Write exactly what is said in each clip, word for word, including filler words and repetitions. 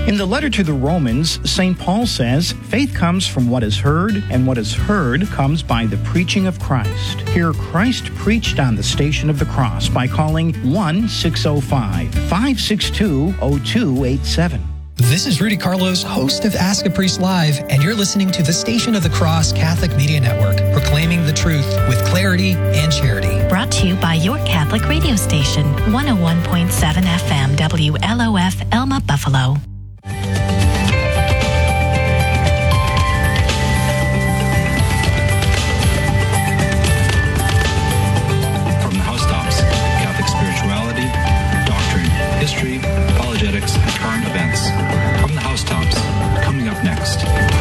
In the letter to the Romans, Saint Paul says, faith comes from what is heard, and what is heard comes by the preaching of Christ. Here, Christ preached on the Station of the Cross by calling one six zero five, five six two, zero two eight seven. This is Rudy Carlos, host of Ask a Priest Live, and you're listening to the Station of the Cross Catholic Media Network, proclaiming the truth with clarity and charity. Brought to you by your Catholic radio station, one oh one point seven F M W L O F Elma Buffalo. History, apologetics, and current events. From the housetops, coming up next.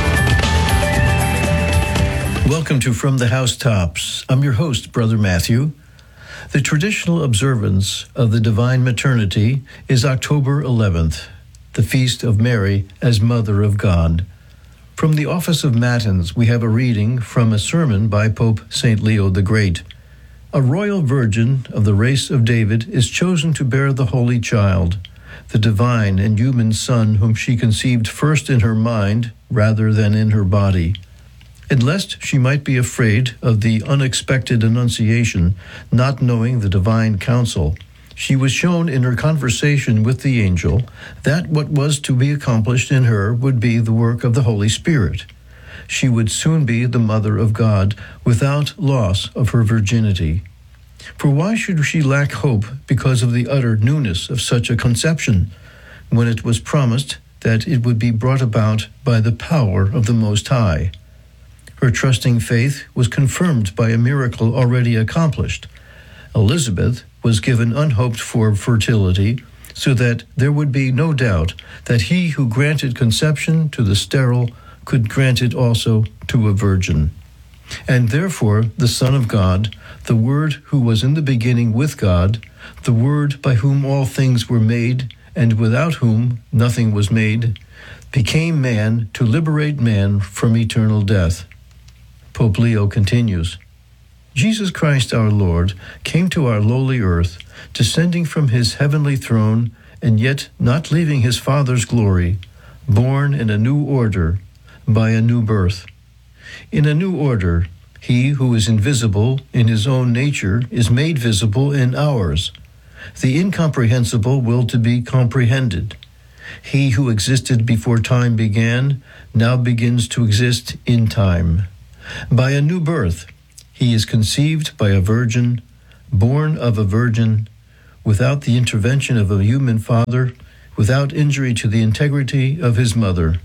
Welcome to From the Housetops. I'm your host, Brother Matthew. The traditional observance of the Divine Maternity is October eleventh, the Feast of Mary as Mother of God. From the Office of Matins, we have a reading from a sermon by Pope Saint Leo the Great. A royal virgin of the race of David is chosen to bear the Holy Child, the divine and human Son whom she conceived first in her mind rather than in her body. And lest she might be afraid of the unexpected Annunciation, not knowing the divine counsel, she was shown in her conversation with the angel that what was to be accomplished in her would be the work of the Holy Spirit. She would soon be the Mother of God without loss of her virginity. For why should she lack hope because of the utter newness of such a conception, when it was promised that it would be brought about by the power of the Most High? Her trusting faith was confirmed by a miracle already accomplished. Elizabeth was given unhoped-for fertility, so that there would be no doubt that he who granted conception to the sterile could grant it also to a virgin. And therefore the Son of God, the Word who was in the beginning with God, the Word by whom all things were made, and without whom nothing was made, became man to liberate man from eternal death. Pope Leo continues, Jesus Christ our Lord came to our lowly earth, descending from his heavenly throne, and yet not leaving his Father's glory, born in a new order, by a new birth. In a new order, he who is invisible in his own nature is made visible in ours. The incomprehensible will to be comprehended. He who existed before time began now begins to exist in time. By a new birth, he is conceived by a virgin, born of a virgin, without the intervention of a human father, without injury to the integrity of his mother.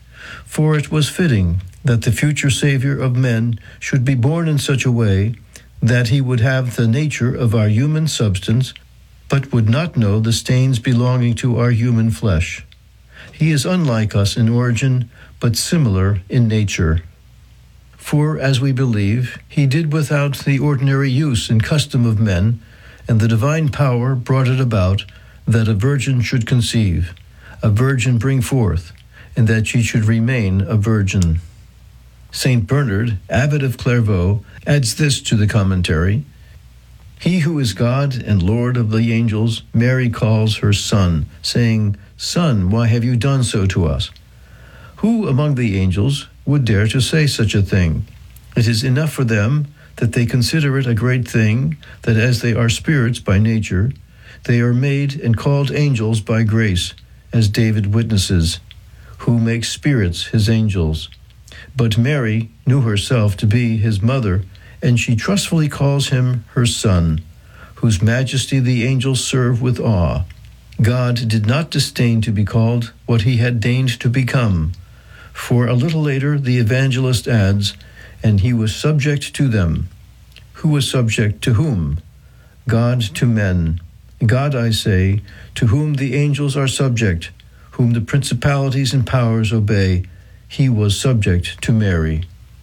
For it was fitting that the future Savior of men should be born in such a way that he would have the nature of our human substance, but would not know the stains belonging to our human flesh. He is unlike us in origin, but similar in nature. For, as we believe, he did without the ordinary use and custom of men, and the divine power brought it about that a virgin should conceive, a virgin bring forth, and that she should remain a virgin. Saint Bernard, abbot of Clairvaux, adds this to the commentary. He who is God and Lord of the angels, Mary calls her Son, saying, Son, why have you done so to us? Who among the angels would dare to say such a thing? It is enough for them that they consider it a great thing, that as they are spirits by nature, they are made and called angels by grace, as David witnesses, who makes spirits his angels. But Mary knew herself to be his mother, and she trustfully calls him her Son, whose majesty the angels serve with awe. God did not disdain to be called what he had deigned to become. For a little later the evangelist adds, and he was subject to them. Who was subject to whom? God to men. God, I say, to whom the angels are subject, whom the principalities and powers obey, he was subject to Mary.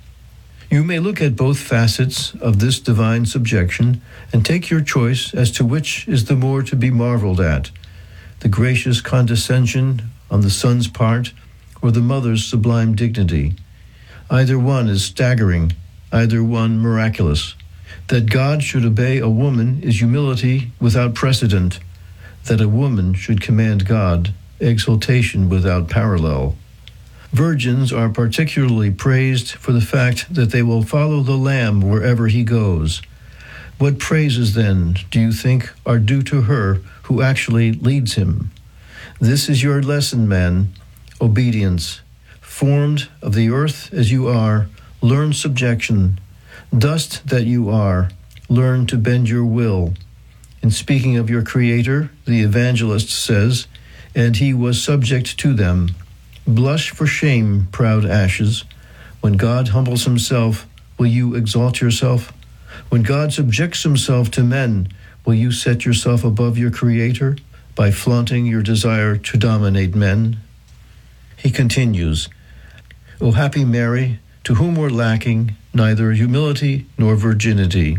You may look at both facets of this divine subjection and take your choice as to which is the more to be marveled at, the gracious condescension on the Son's part or the Mother's sublime dignity. Either one is staggering, either one miraculous. That God should obey a woman is humility without precedent. That a woman should command God exaltation without parallel. Virgins are particularly praised for the fact that they will follow the Lamb wherever he goes. What praises, then, do you think are due to her who actually leads him? This is your lesson, man, obedience. Formed of the earth as you are, learn subjection. Dust that you are, learn to bend your will. In speaking of your Creator, the evangelist says, and he was subject to them. Blush for shame, proud ashes. When God humbles himself, will you exalt yourself? When God subjects himself to men, will you set yourself above your Creator by flaunting your desire to dominate men? He continues, O happy Mary, to whom were lacking neither humility nor virginity.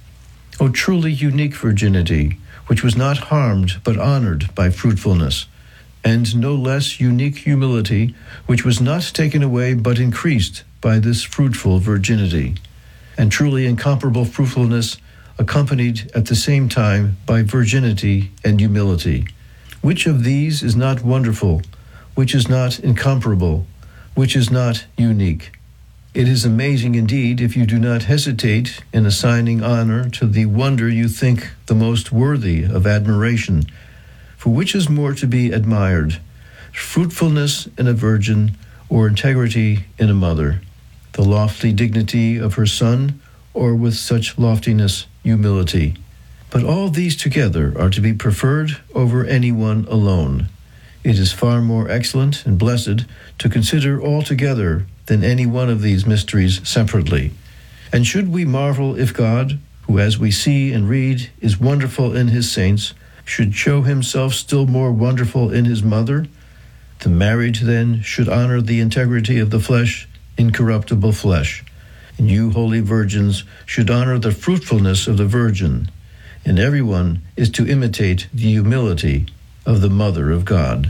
O truly unique virginity, which was not harmed but honored by fruitfulness, and no less unique humility, which was not taken away but increased by this fruitful virginity, and truly incomparable fruitfulness accompanied at the same time by virginity and humility. Which of these is not wonderful? Which is not incomparable? Which is not unique? It is amazing indeed if you do not hesitate in assigning honor to the wonder you think the most worthy of admiration. For which is more to be admired, fruitfulness in a virgin or integrity in a mother, the lofty dignity of her son, or with such loftiness humility? But all these together are to be preferred over any one alone. It is far more excellent and blessed to consider all together than any one of these mysteries separately. And should we marvel if God, who as we see and read is wonderful in his saints, should show himself still more wonderful in his mother? The married, then, should honor the integrity of the flesh, incorruptible flesh. And you, holy virgins, should honor the fruitfulness of the virgin. And everyone is to imitate the humility of the Mother of God.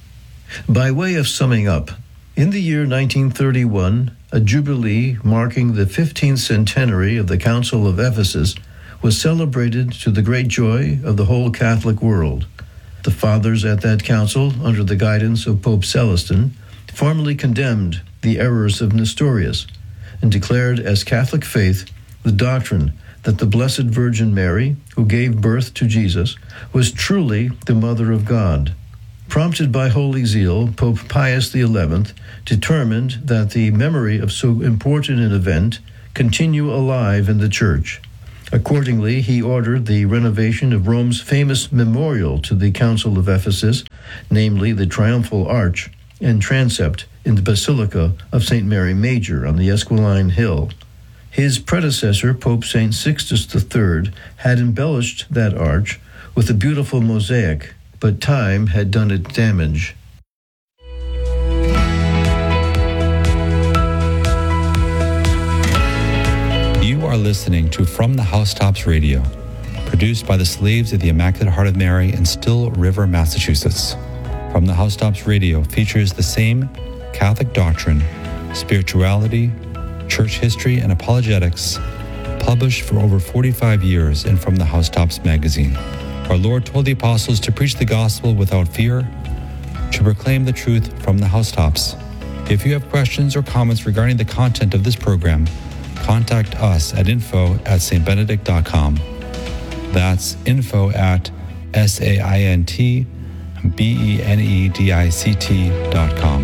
By way of summing up, in the year nineteen thirty-one, a jubilee marking the fifteenth centenary of the Council of Ephesus was celebrated to the great joy of the whole Catholic world. The fathers at that council, under the guidance of Pope Celestine, formally condemned the errors of Nestorius and declared as Catholic faith the doctrine that the Blessed Virgin Mary, who gave birth to Jesus, was truly the Mother of God. Prompted by holy zeal, Pope Pius the eleventh determined that the memory of so important an event continue alive in the Church. Accordingly, he ordered the renovation of Rome's famous memorial to the Council of Ephesus, namely the Triumphal Arch and Transept in the Basilica of Saint Mary Major on the Esquiline Hill. His predecessor, Pope Saint Sixtus the third, had embellished that arch with a beautiful mosaic, but time had done it damage. You are listening to From the Housetops Radio, produced by the Slaves of the Immaculate Heart of Mary in Still River, Massachusetts. From the Housetops Radio features the same Catholic doctrine, spirituality, church history, and apologetics, published for over forty-five years in From the Housetops magazine. Our Lord told the apostles to preach the gospel without fear, to proclaim the truth from the housetops. If you have questions or comments regarding the content of this program, contact us at info at stbenedict dot com. That's info at S A I N T B E N E D I C T dot com.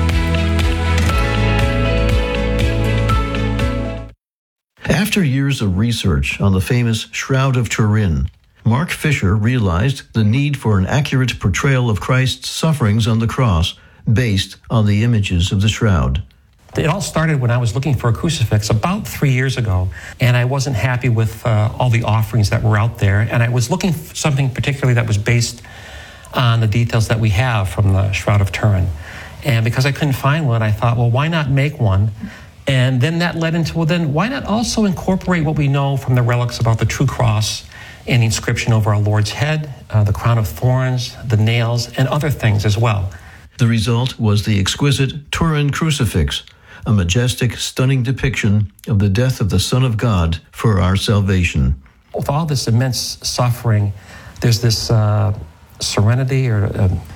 After years of research on the famous Shroud of Turin, Mark Fisher realized the need for an accurate portrayal of Christ's sufferings on the cross based on the images of the shroud. It all started when I was looking for a crucifix about three years ago, and I wasn't happy with uh, all the offerings that were out there, and I was looking for something particularly that was based on the details that we have from the Shroud of Turin. And because I couldn't find one, I thought, well, why not make one? And then that led into, well, then why not also incorporate what we know from the relics about the true cross and the inscription over our Lord's head, uh, the crown of thorns, the nails, and other things as well. The result was the exquisite Turin crucifix, a majestic, stunning depiction of the death of the Son of God for our salvation. With all this immense suffering, there's this uh, serenity or uh,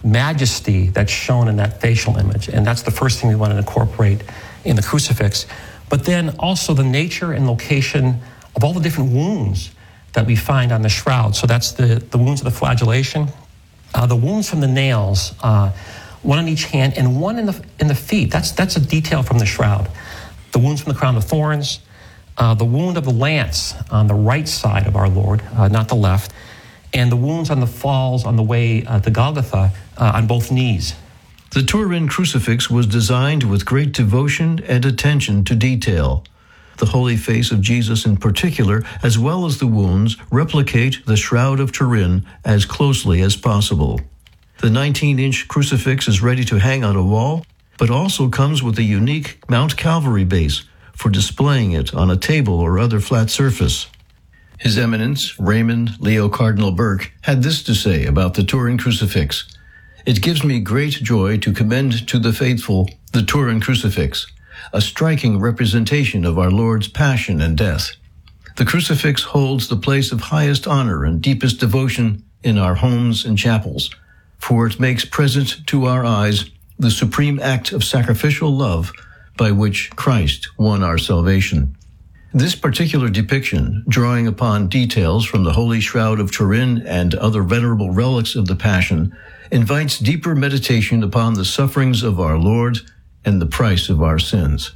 majesty that's shown in that facial image. And that's the first thing we want to incorporate in the crucifix. But then also the nature and location of all the different wounds that we find on the shroud. So that's the, the wounds of the flagellation, uh, the wounds from the nails, uh, one on each hand and one in the in the feet. That's that's a detail from the shroud. The wounds from the crown of thorns, uh, the wound of the lance on the right side of our Lord, uh, not the left, and the wounds on the falls on the way uh, to Golgotha uh, on both knees. The Turin crucifix was designed with great devotion and attention to detail. The holy face of Jesus in particular, as well as the wounds, replicate the Shroud of Turin as closely as possible. The nineteen-inch crucifix is ready to hang on a wall, but also comes with a unique Mount Calvary base for displaying it on a table or other flat surface. His Eminence, Raymond Leo Cardinal Burke, had this to say about the Turin crucifix. It gives me great joy to commend to the faithful the Turin crucifix, a striking representation of our Lord's passion and death. The crucifix holds the place of highest honor and deepest devotion in our homes and chapels, for it makes present to our eyes the supreme act of sacrificial love by which Christ won our salvation. This particular depiction, drawing upon details from the Holy Shroud of Turin and other venerable relics of the Passion, invites deeper meditation upon the sufferings of our Lord and the price of our sins.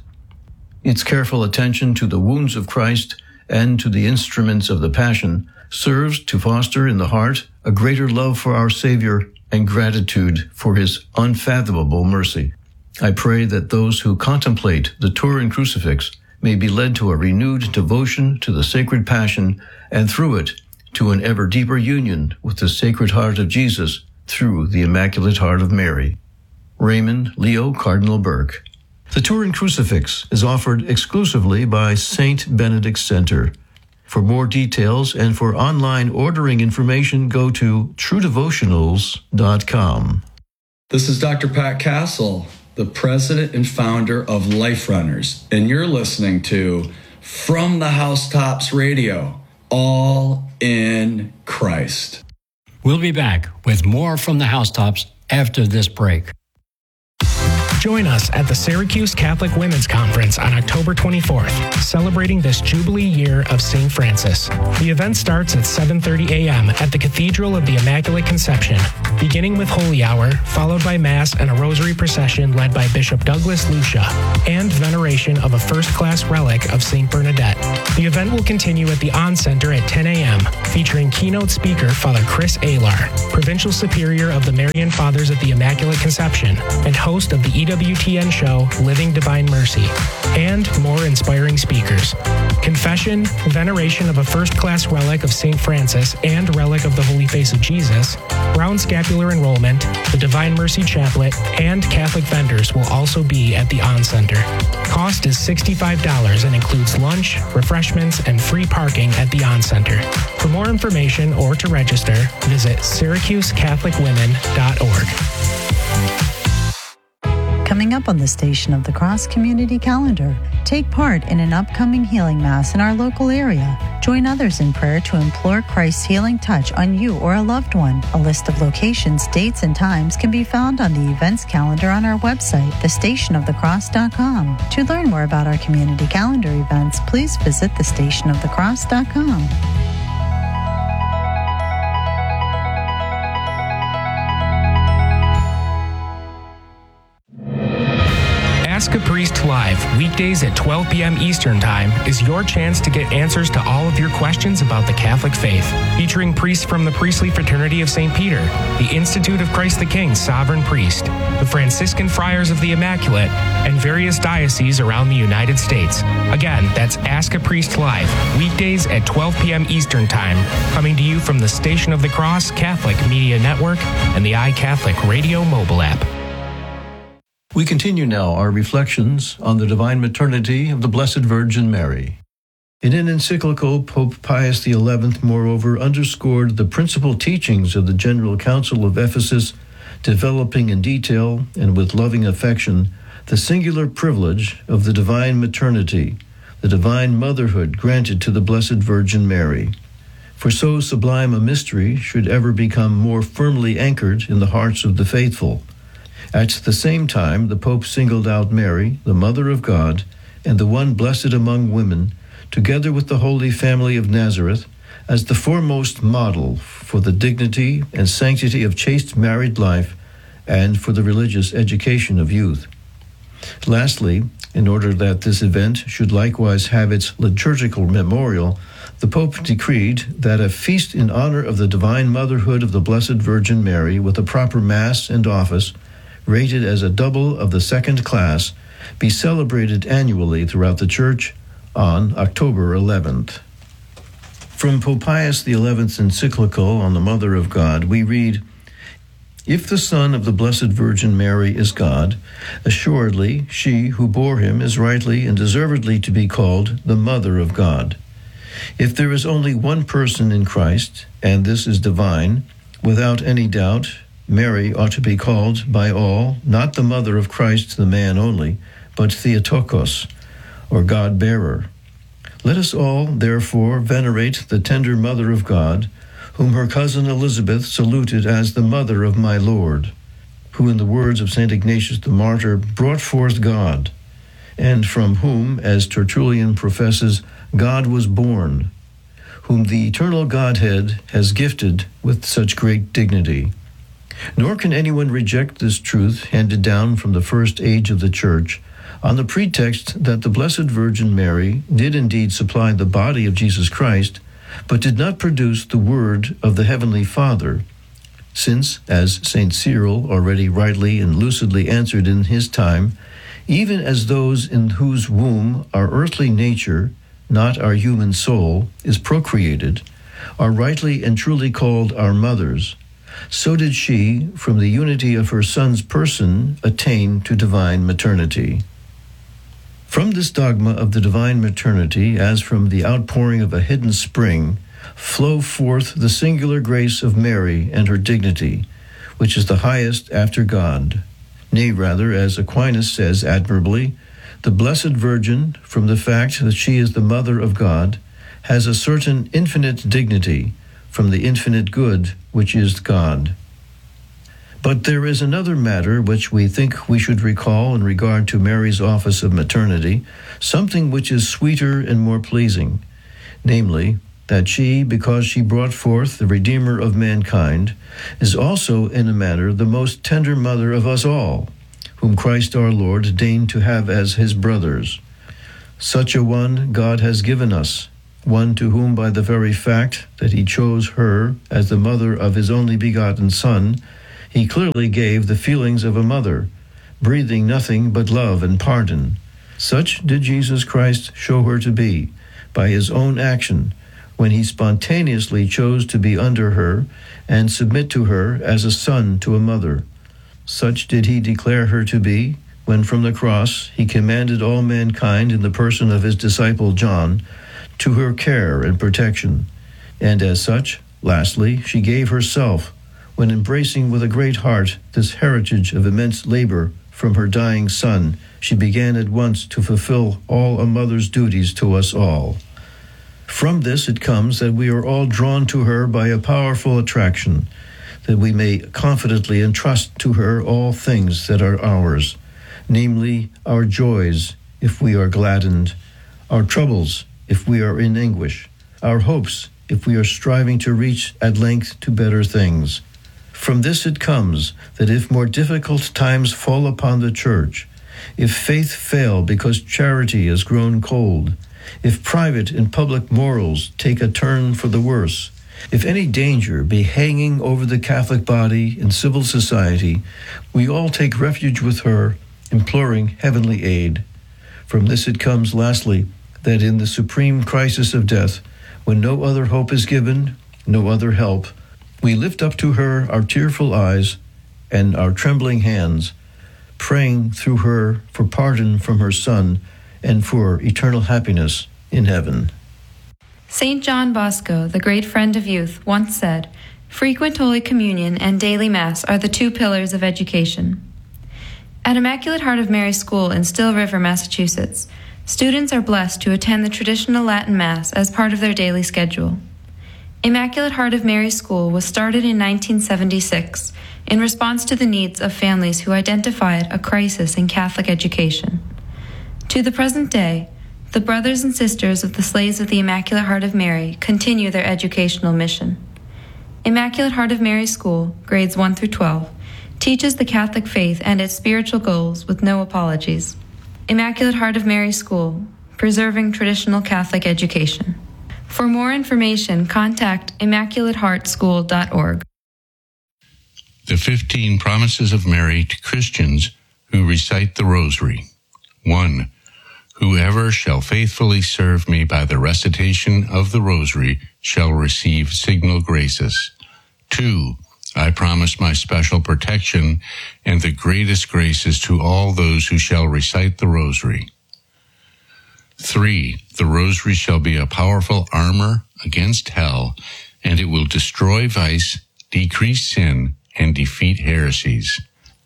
Its careful attention to the wounds of Christ and to the instruments of the Passion serves to foster in the heart a greater love for our Savior and gratitude for his unfathomable mercy. I pray that those who contemplate the Turin crucifix may be led to a renewed devotion to the Sacred Passion and through it to an ever deeper union with the Sacred Heart of Jesus through the Immaculate Heart of Mary. Raymond Leo Cardinal Burke. The Turin crucifix is offered exclusively by Saint Benedict Center. For more details and for online ordering information, go to true devotionals dot com. This is Doctor Pat Castle, the president and founder of Life Runners, and you're listening to From the Housetops Radio, all in Christ. We'll be back with more From the Housetops after this break. Join us at the Syracuse Catholic Women's Conference on October twenty-fourth, celebrating this Jubilee year of Saint Francis. The event starts at seven thirty a.m. at the Cathedral of the Immaculate Conception, beginning with Holy Hour, followed by Mass and a Rosary procession led by Bishop Douglas Lucia, and veneration of a first-class relic of Saint Bernadette. The event will continue at the On Center at ten a.m., featuring keynote speaker Father Chris Alar, Provincial Superior of the Marian Fathers of the Immaculate Conception, and host of the E W T N show Living Divine Mercy, and more inspiring speakers. Confession, veneration of a first-class relic of Saint Francis and relic of the Holy Face of Jesus, Brown Scapular Enrollment, the Divine Mercy Chaplet, and Catholic vendors will also be at the On Center. Cost is sixty-five dollars and includes lunch, refreshments, and free parking at the On Center. For more information or to register, visit syracuse catholic women dot org. Coming up on the Station of the Cross Community Calendar, take part in an upcoming healing mass in our local area. Join others in prayer to implore Christ's healing touch on you or a loved one. A list of locations, dates, and times can be found on the events calendar on our website, the station of the cross dot com. To learn more about our community calendar events, please visit the station of the cross dot com. Ask a Priest Live, weekdays at twelve p.m. Eastern Time, is your chance to get answers to all of your questions about the Catholic faith. Featuring priests from the Priestly Fraternity of Saint Peter, the Institute of Christ the King Sovereign Priest, the Franciscan Friars of the Immaculate, and various dioceses around the United States. Again, that's Ask a Priest Live, weekdays at twelve p.m. Eastern Time, coming to you from the Station of the Cross Catholic Media Network and the iCatholic Radio mobile app. We continue now our reflections on the divine maternity of the Blessed Virgin Mary. In an encyclical, Pope Pius the eleventh, moreover, underscored the principal teachings of the General Council of Ephesus, developing in detail and with loving affection the singular privilege of the divine maternity, the divine motherhood granted to the Blessed Virgin Mary. For so sublime a mystery should ever become more firmly anchored in the hearts of the faithful. At the same time, the Pope singled out Mary, the Mother of God, and the one blessed among women, together with the Holy Family of Nazareth, as the foremost model for the dignity and sanctity of chaste married life and for the religious education of youth. Lastly, in order that this event should likewise have its liturgical memorial, the Pope decreed that a feast in honor of the divine motherhood of the Blessed Virgin Mary with a proper Mass and office, rated as a double of the second class, be celebrated annually throughout the Church on October eleventh. From Pope Pius the eleventh's encyclical on the Mother of God, we read, "If the Son of the Blessed Virgin Mary is God, assuredly she who bore him is rightly and deservedly to be called the Mother of God. If there is only one person in Christ, and this is divine, without any doubt, Mary ought to be called by all, not the mother of Christ the man only, but Theotokos, or God-bearer. Let us all, therefore, venerate the tender Mother of God, whom her cousin Elizabeth saluted as the Mother of my Lord, who, in the words of Saint Ignatius the Martyr, brought forth God, and from whom, as Tertullian professes, God was born, whom the eternal Godhead has gifted with such great dignity. Nor can anyone reject this truth handed down from the first age of the Church, on the pretext that the Blessed Virgin Mary did indeed supply the body of Jesus Christ, but did not produce the Word of the Heavenly Father, since, as Saint Cyril already rightly and lucidly answered in his time, even as those in whose womb our earthly nature, not our human soul, is procreated, are rightly and truly called our mothers, so did she, from the unity of her Son's person, attain to divine maternity." From this dogma of the divine maternity, as from the outpouring of a hidden spring, flow forth the singular grace of Mary and her dignity, which is the highest after God. Nay, rather, as Aquinas says admirably, the Blessed Virgin, from the fact that she is the Mother of God, has a certain infinite dignity from the infinite good which is God. But there is another matter which we think we should recall in regard to Mary's office of maternity, something which is sweeter and more pleasing, namely, that she, because she brought forth the Redeemer of mankind, is also in a manner the most tender mother of us all, whom Christ our Lord deigned to have as his brothers. Such a one God has given us, one to whom by the very fact that he chose her as the mother of his only begotten Son, he clearly gave the feelings of a mother, breathing nothing but love and pardon. Such did Jesus Christ show her to be, by his own action, when he spontaneously chose to be under her and submit to her as a son to a mother. Such did he declare her to be, when from the cross he commanded all mankind in the person of his disciple John to her care and protection. And as such, lastly, she gave herself, when embracing with a great heart this heritage of immense labor from her dying Son, she began at once to fulfill all a mother's duties to us all. From this it comes that we are all drawn to her by a powerful attraction, that we may confidently entrust to her all things that are ours, namely our joys, if we are gladdened, our troubles, if we are in anguish, our hopes, if we are striving to reach at length to better things. From this it comes that if more difficult times fall upon the Church, if faith fail because charity has grown cold, if private and public morals take a turn for the worse, if any danger be hanging over the Catholic body and civil society, we all take refuge with her, imploring heavenly aid. From this it comes, lastly, that in the supreme crisis of death, when no other hope is given, no other help, we lift up to her our tearful eyes and our trembling hands, praying through her for pardon from her Son and for eternal happiness in heaven. Saint John Bosco, the great friend of youth, once said, "Frequent Holy Communion and daily Mass are the two pillars of education." At Immaculate Heart of Mary School in Still River, Massachusetts, students are blessed to attend the traditional Latin Mass as part of their daily schedule. Immaculate Heart of Mary School was started in nineteen seventy-six in response to the needs of families who identified a crisis in Catholic education. To the present day, the brothers and sisters of the Slaves of the Immaculate Heart of Mary continue their educational mission. Immaculate Heart of Mary School, grades one through twelve, teaches the Catholic faith and its spiritual goals with no apologies. Immaculate Heart of Mary School, preserving traditional Catholic education. For more information, contact immaculate heart school dot org. The fifteen Promises of Mary to Christians who recite the Rosary. One. Whoever shall faithfully serve me by the recitation of the Rosary shall receive signal graces. Two. I promise my special protection and the greatest graces to all those who shall recite the Rosary. Three. The Rosary shall be a powerful armor against hell, and it will destroy vice, decrease sin, and defeat heresies.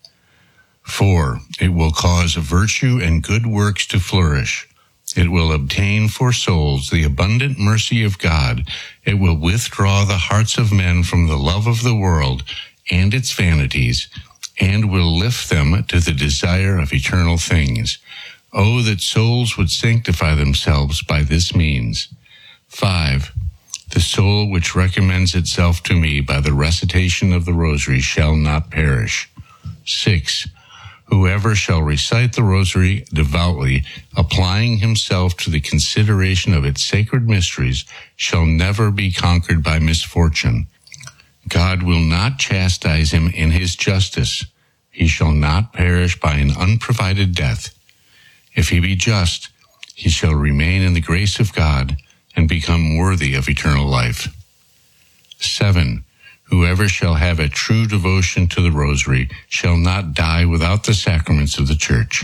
Four. It will cause virtue and good works to flourish. It will obtain for souls the abundant mercy of God. It will withdraw the hearts of men from the love of the world and its vanities, and will lift them to the desire of eternal things. Oh, that souls would sanctify themselves by this means. Five. The soul which recommends itself to me by the recitation of the Rosary shall not perish. Six. Whoever shall recite the Rosary devoutly, applying himself to the consideration of its sacred mysteries, shall never be conquered by misfortune. God will not chastise him in his justice. He shall not perish by an unprovided death. If he be just, he shall remain in the grace of God and become worthy of eternal life. Seven. Whoever shall have a true devotion to the Rosary shall not die without the sacraments of the Church.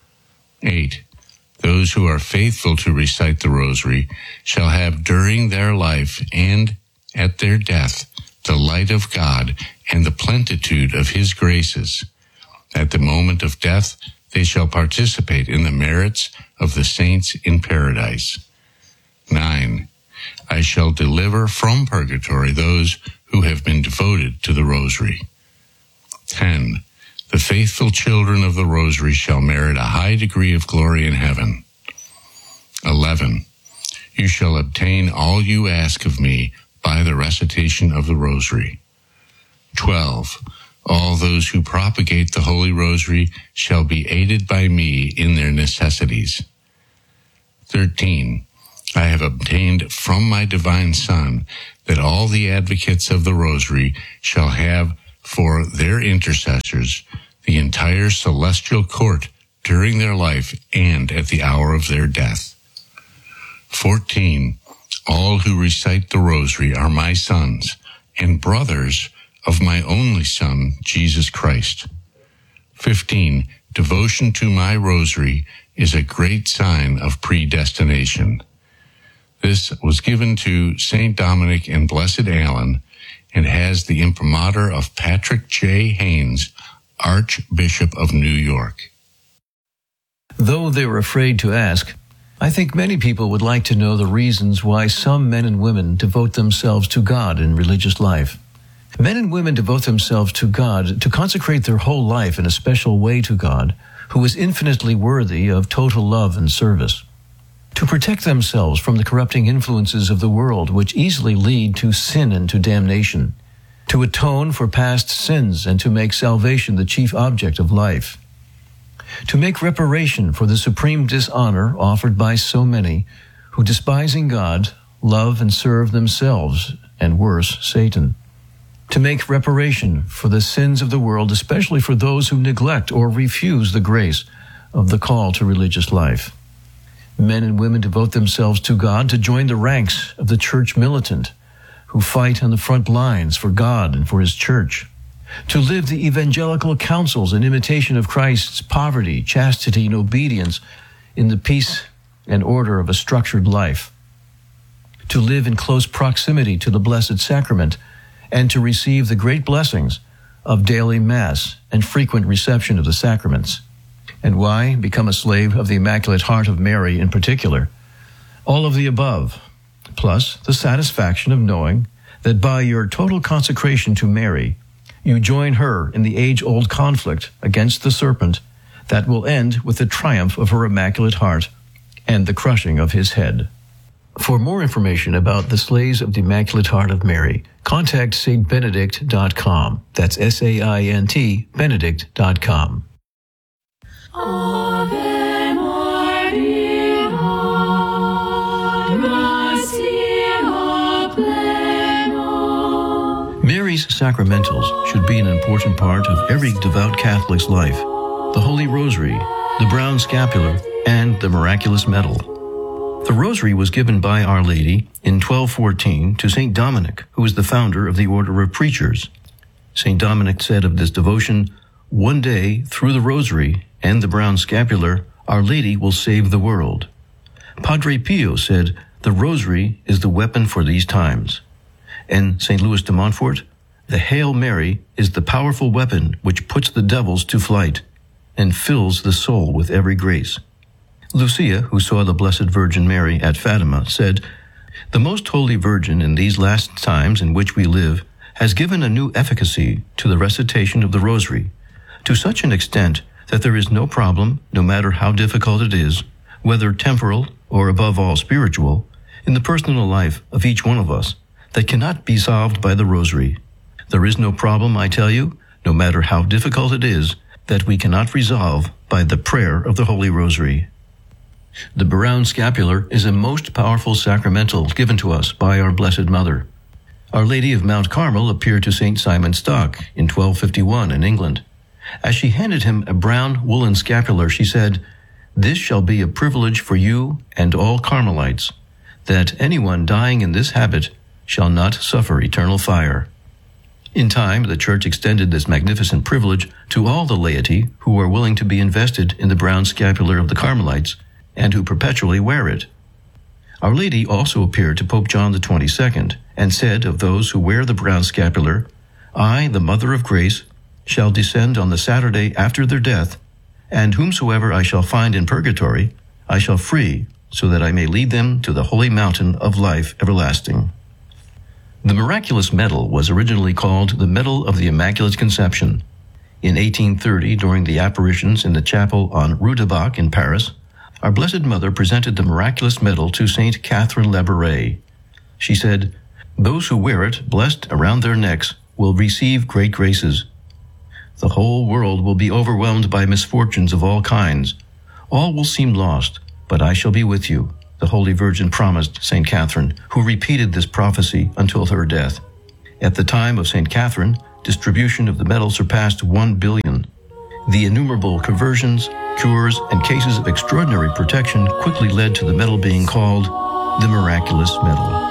Eight. Those who are faithful to recite the Rosary shall have during their life and at their death the light of God and the plenitude of his graces. At the moment of death, they shall participate in the merits of the saints in paradise. Nine. I shall deliver from purgatory those who have been devoted to the Rosary. Ten. The faithful children of the Rosary shall merit a high degree of glory in heaven. Eleven. You shall obtain all you ask of me by the recitation of the Rosary. Twelve. All those who propagate the Holy Rosary shall be aided by me in their necessities. Thirteen. I have obtained from my divine Son that all the advocates of the Rosary shall have for their intercessors the entire celestial court during their life and at the hour of their death. Fourteen. All who recite the Rosary are my sons and brothers of my only Son, Jesus Christ. Fifteen. Devotion to my Rosary is a great sign of predestination. This was given to Saint Dominic and Blessed Allen and has the imprimatur of Patrick J. Haynes, Archbishop of New York. Though they were afraid to ask, I think many people would like to know the reasons why some men and women devote themselves to God in religious life. Men and women devote themselves to God to consecrate their whole life in a special way to God, who is infinitely worthy of total love and service. To protect themselves from the corrupting influences of the world which easily lead to sin and to damnation, to atone for past sins and to make salvation the chief object of life, to make reparation for the supreme dishonor offered by so many who, despising God, love and serve themselves, and worse, Satan, to make reparation for the sins of the world, especially for those who neglect or refuse the grace of the call to religious life. Men and women devote themselves to God to join the ranks of the church militant who fight on the front lines for God and for his church, to live the evangelical counsels in imitation of Christ's poverty, chastity, and obedience in the peace and order of a structured life, to live in close proximity to the Blessed Sacrament, and to receive the great blessings of daily Mass and frequent reception of the sacraments. And why become a slave of the Immaculate Heart of Mary in particular? All of the above, plus the satisfaction of knowing that by your total consecration to Mary, you join her in the age-old conflict against the serpent that will end with the triumph of her Immaculate Heart and the crushing of his head. For more information about the Slaves of the Immaculate Heart of Mary, contact saint benedict dot com. That's S A I N T, benedict dot com. Ave Maria, gratia plena. Mary's sacramentals should be an important part of every devout Catholic's life. The Holy Rosary, the brown scapular, and the miraculous medal. The Rosary was given by Our Lady in twelve fourteen to Saint Dominic, who was the founder of the Order of Preachers. Saint Dominic said of this devotion, "One day, through the Rosary and the brown scapular, Our Lady will save the world." Padre Pio said, "The Rosary is the weapon for these times." And Saint Louis de Montfort, "The Hail Mary is the powerful weapon which puts the devils to flight and fills the soul with every grace." Lucia, who saw the Blessed Virgin Mary at Fatima, said, "The Most Holy Virgin in these last times in which we live has given a new efficacy to the recitation of the Rosary, to such an extent that there is no problem, no matter how difficult it is, whether temporal or above all spiritual, in the personal life of each one of us, that cannot be solved by the Rosary. There is no problem, I tell you, no matter how difficult it is, that we cannot resolve by the prayer of the Holy Rosary." The brown scapular is a most powerful sacramental given to us by our Blessed Mother. Our Lady of Mount Carmel appeared to Saint Simon Stock in twelve fifty-one in England. As she handed him a brown woolen scapular, she said, "This shall be a privilege for you and all Carmelites, that anyone dying in this habit shall not suffer eternal fire." In time, the Church extended this magnificent privilege to all the laity who are willing to be invested in the brown scapular of the Carmelites and who perpetually wear it. Our Lady also appeared to Pope John the twenty-second and said of those who wear the brown scapular, "I, the Mother of Grace, shall descend on the Saturday after their death, and whomsoever I shall find in purgatory, I shall free, so that I may lead them to the holy mountain of life everlasting." The miraculous medal was originally called the Medal of the Immaculate Conception. In eighteen thirty, during the apparitions in the chapel on Rue du Bac in Paris, our Blessed Mother presented the miraculous medal to Saint Catherine Labouré. She said, "Those who wear it, blessed around their necks, will receive great graces. The whole world will be overwhelmed by misfortunes of all kinds. All will seem lost, but I shall be with you," the Holy Virgin promised Saint Catherine, who repeated this prophecy until her death. At the time of Saint Catherine, distribution of the medal surpassed one billion. The innumerable conversions, cures, and cases of extraordinary protection quickly led to the medal being called the Miraculous Medal.